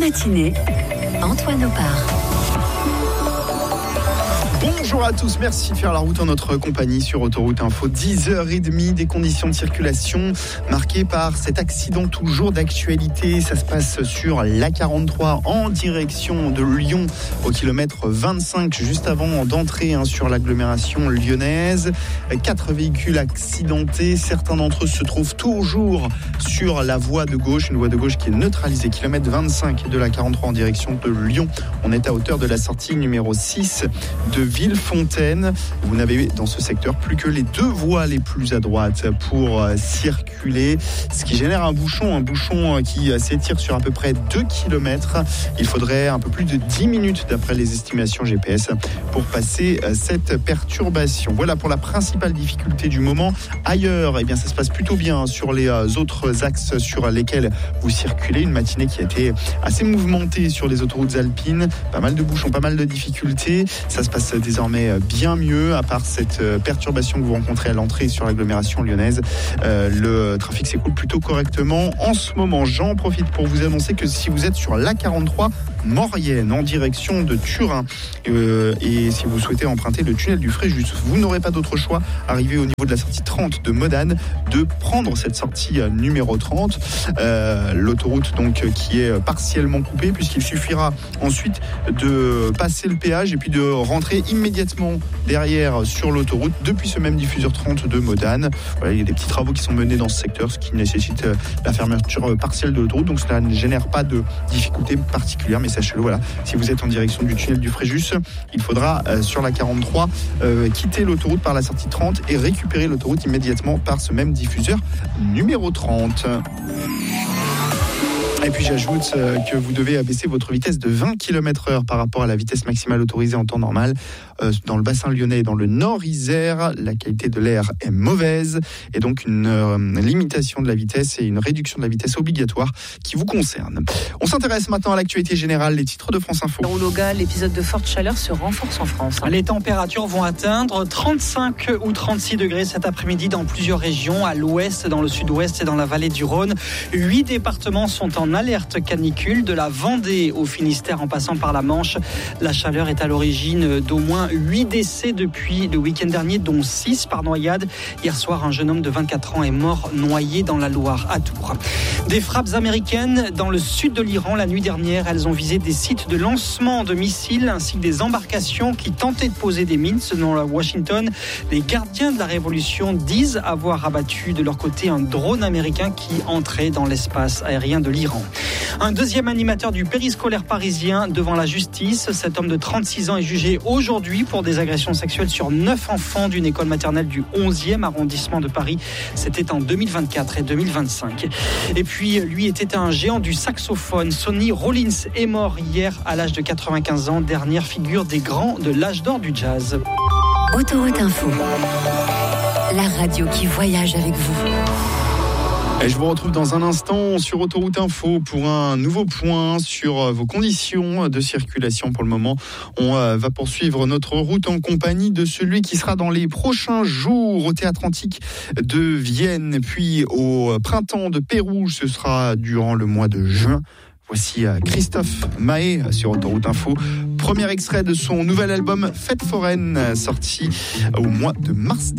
matinée, Antoine Opar. Bonjour à tous, merci de faire la route en notre compagnie sur Autoroute Info. 10h30, des conditions de circulation marquées par cet accident toujours d'actualité. Ça se passe sur l'A43 en direction de Lyon au kilomètre 25, juste avant d'entrer sur l'agglomération lyonnaise. 4 véhicules accidentés, certains d'entre eux se trouvent toujours sur la voie de gauche, une voie de gauche qui est neutralisée. Kilomètre 25 de l'A43 en direction de Lyon. On est à hauteur de la sortie numéro 6 de Villefontaine. Vous n'avez dans ce secteur plus que les 2 voies les plus à droite pour circuler, ce qui génère un bouchon qui s'étire sur à peu près 2 km. Il faudrait un peu plus de 10 minutes d'après les estimations GPS pour passer cette perturbation. Voilà pour la principale difficulté du moment. Ailleurs, ça se passe plutôt bien sur les autres axes sur lesquels vous circulez. Une matinée qui a été assez mouvementée sur les autoroutes alpines. Pas mal de bouchons, pas mal de difficultés. Ça se passe désormais bien mieux, à part cette perturbation que vous rencontrez à l'entrée sur l'agglomération lyonnaise. Le trafic s'écoule plutôt correctement. En ce moment, j'en profite pour vous annoncer que si vous êtes sur l'A43 Maurienne en direction de Turin et si vous souhaitez emprunter le tunnel du Fréjus, vous n'aurez pas d'autre choix, arrivé au niveau de la sortie 30 de Modane, de prendre cette sortie numéro 30. L'autoroute donc qui est partiellement coupée, puisqu'il suffira ensuite de passer le péage et puis de rentrer immédiatement derrière sur l'autoroute depuis ce même diffuseur 30 de Modane. Voilà, il y a des petits travaux qui sont menés dans ce secteur, ce qui nécessite la fermeture partielle de l'autoroute, donc cela ne génère pas de difficultés particulières, mais sachez-le, voilà, si vous êtes en direction du tunnel du Fréjus, il faudra sur la 43 quitter l'autoroute par la sortie 30 et récupérer l'autoroute immédiatement par ce même diffuseur numéro 30. Et puis j'ajoute que vous devez abaisser votre vitesse de 20 km/h par rapport à la vitesse maximale autorisée en temps normal. Dans le bassin lyonnais et dans le nord Isère, la qualité de l'air est mauvaise et donc une limitation de la vitesse et une réduction de la vitesse obligatoire qui vous concerne. On s'intéresse maintenant à l'actualité générale, les titres de France Info. Au Loga, l'épisode de forte chaleur se renforce en France. Les températures vont atteindre 35 ou 36 degrés cet après-midi dans plusieurs régions, à l'ouest, dans le sud-ouest et dans la vallée du Rhône. 8 départements sont en alerte canicule, de la Vendée au Finistère en passant par la Manche. La chaleur est à l'origine d'au moins 8 décès depuis le week-end dernier, dont 6 par noyade. Hier soir, un jeune homme de 24 ans est mort noyé dans la Loire, à Tours. Des frappes américaines dans le sud de l'Iran la nuit dernière. Elles ont visé des sites de lancement de missiles ainsi que des embarcations qui tentaient de poser des mines. Selon la Washington, les gardiens de la révolution disent avoir abattu de leur côté un drone américain qui entrait dans l'espace aérien de l'Iran. Un deuxième animateur du périscolaire parisien devant la justice. Cet homme de 36 ans est jugé aujourd'hui pour des agressions sexuelles sur 9 enfants d'une école maternelle du 11e arrondissement de Paris. C'était en 2024 et 2025. Et puis, lui était un géant du saxophone. Sonny Rollins est mort hier à l'âge de 95 ans, dernière figure des grands de l'âge d'or du jazz. Autoroute Info, la radio qui voyage avec vous. Et je vous retrouve dans un instant sur Autoroute Info pour un nouveau point sur vos conditions de circulation. Pour le moment, on va poursuivre notre route en compagnie de celui qui sera dans les prochains jours au Théâtre Antique de Vienne, puis au Printemps de Pérouge. Ce sera durant le mois de juin. Voici Christophe Mahé sur Autoroute Info. Premier extrait de son nouvel album Fête foraine, sorti au mois de mars dernier.